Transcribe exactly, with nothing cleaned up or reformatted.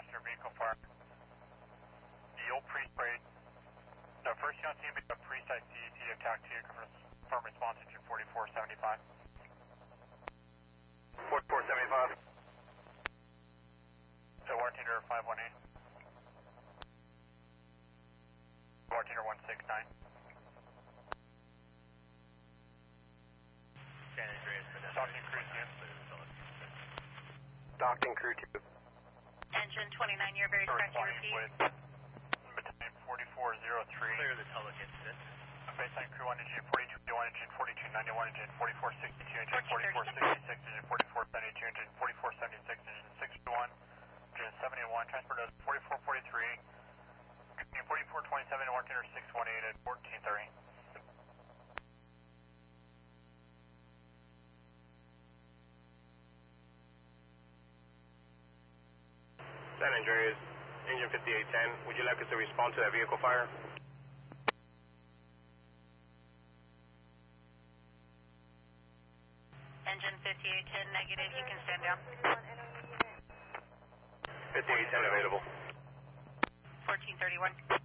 passenger vehicle fire. The old pre-spray. The first unit team picked up pre-site C E T attack to you. Confirm response engine forty-four seventy-five. forty-four seventy-five. So Bartender five one eight. Bartender one six nine. San Andreas, Docking crew two. Docking crew two. Engine twenty-nine, you're very correct to repeat. Battalion forty-four oh three. Clear the Tulloch incident. Baseline crew one engine forty-two ninety-one, engine forty-two ninety-one, engine forty-four sixty-two, engine forty-four sixty-six, engine forty-four seventy-two, engine forty-four seventy-six, engine sixty-one, engine seventy-one, transport does forty-four forty-three, forty-four twenty-seven, Bartender six one eight at fourteen thirty. San Andreas, engine fifty-eight ten. Would you like us to respond to that vehicle fire? Engine fifty-eight ten, negative, you can stand down. fifty-eight ten available. fourteen thirty-one.